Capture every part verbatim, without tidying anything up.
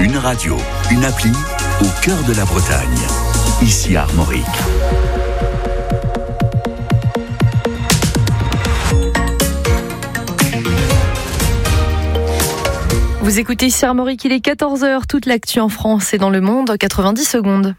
Une radio, une appli au cœur de la Bretagne. Ici Armorique. Vous écoutez ici Armorique, il est quatorze heures, toute l'actu en France et dans le monde en quatre-vingt-dix secondes.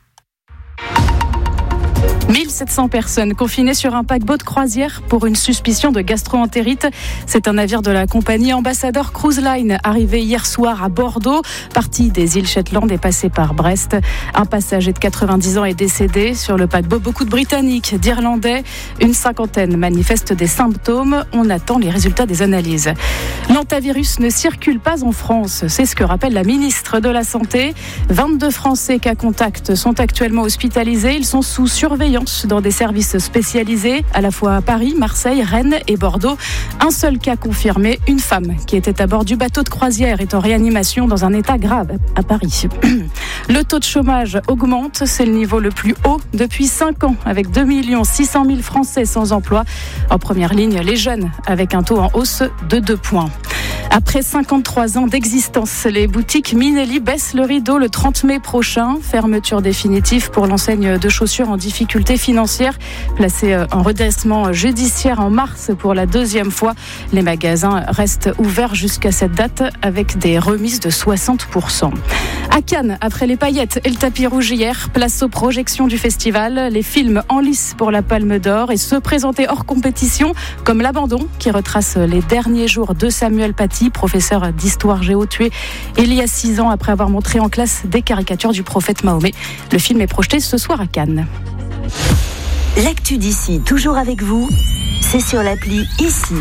mille sept cents personnes confinées sur un paquebot de croisière pour une suspicion de gastro-entérite. C'est un navire de la compagnie Ambassador Cruise Line arrivé hier soir à Bordeaux, parti des îles Shetland et passé par Brest. Un passager de quatre-vingt-dix ans est décédé sur le paquebot. Beaucoup de Britanniques, d'Irlandais, une cinquantaine manifestent des symptômes. On attend les résultats des analyses. L'antavirus ne circule pas en France, c'est ce que rappelle la ministre de la Santé. vingt-deux Français cas contact sont actuellement hospitalisés. Ils sont sous surveillance dans des services spécialisés, à la fois à Paris, Marseille, Rennes et Bordeaux. Un seul cas confirmé, une femme qui était à bord du bateau de croisière est en réanimation dans un état grave à Paris. Le taux de chômage augmente, c'est le niveau le plus haut depuis cinq ans, avec deux millions six cent mille Français sans emploi. En première ligne, les jeunes, avec un taux en hausse de deux points. Après cinquante-trois ans d'existence, les boutiques Minelli baissent le rideau le trente mai prochain. Fermeture définitive pour l'enseigne de chaussures en difficulté financière. Placée en redressement judiciaire en mars pour la deuxième fois. Les magasins restent ouverts jusqu'à cette date avec des remises de soixante pour cent. À Cannes, après les paillettes et le tapis rouge hier, place aux projections du festival. Les films en lice pour la Palme d'Or et ceux présentés hors compétition, comme L'Abandon, qui retrace les derniers jours de Samuel Paty, professeur d'histoire géo tué il y a six ans après avoir montré en classe des caricatures du prophète Mahomet. Le film est projeté ce soir à Cannes. L'actu d'ici, toujours avec vous, c'est sur l'appli Ici.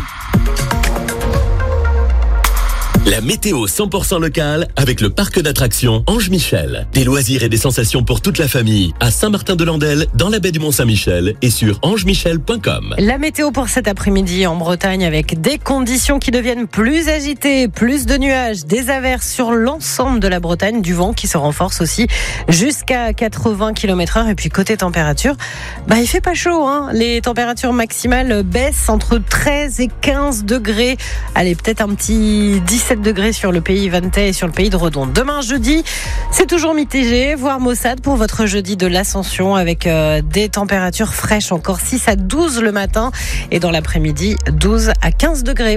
La météo cent pour cent locale avec le parc d'attractions Ange Michel. Des loisirs et des sensations pour toute la famille à Saint-Martin-de-Landelle, dans la baie du Mont-Saint-Michel et sur ange michel point com. La météo pour cet après-midi en Bretagne avec des conditions qui deviennent plus agitées, plus de nuages, des averses sur l'ensemble de la Bretagne, du vent qui se renforce aussi jusqu'à quatre-vingts kilomètres heure. Et puis côté température, bah il fait pas chaud, hein. Les températures maximales baissent entre treize et quinze degrés. Allez, peut-être un petit dix-sept degrés sur le pays Vantais et sur le pays de Redon. Demain jeudi, c'est toujours mitigé, voire maussade pour votre jeudi de l'Ascension avec euh, des températures fraîches, encore six à douze le matin et dans l'après-midi douze à quinze degrés.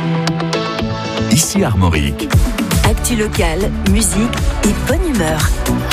Ici Armorique. Actu locale, musique et bonne humeur.